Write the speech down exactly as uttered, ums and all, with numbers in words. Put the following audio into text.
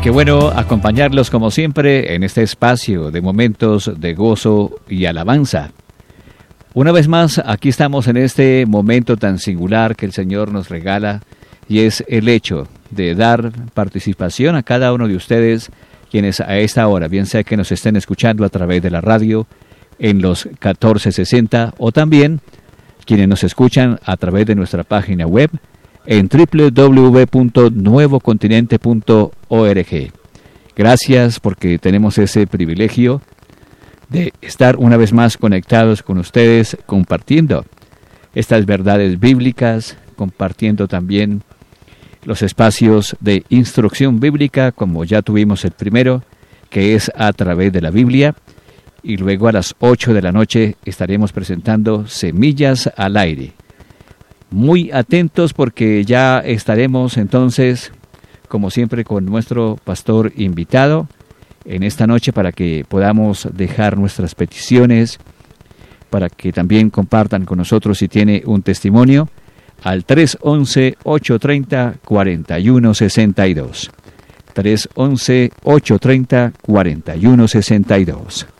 Qué bueno acompañarlos como siempre en este espacio de momentos de gozo y alabanza. Una vez más, aquí estamos en este momento tan singular que el Señor nos regala, y es el hecho de dar participación a cada uno de ustedes, quienes a esta hora, bien sea que nos estén escuchando a través de la radio en los catorce sesenta, o también quienes nos escuchan a través de nuestra página web en doble u doble u doble u punto nuevo continente punto org. Gracias porque tenemos ese privilegio de estar una vez más conectados con ustedes, compartiendo estas verdades bíblicas, compartiendo también los espacios de instrucción bíblica, como ya tuvimos el primero, que es a través de la Biblia, y luego a las ocho de la noche estaremos presentando Semillas al Aire. Muy atentos porque ya estaremos entonces, como siempre, con nuestro pastor invitado en esta noche para que podamos dejar nuestras peticiones, para que también compartan con nosotros si tiene un testimonio, al tres once, ocho treinta, cuarenta y uno sesenta y dos. tres once, ocho treinta, cuarenta y uno sesenta y dos.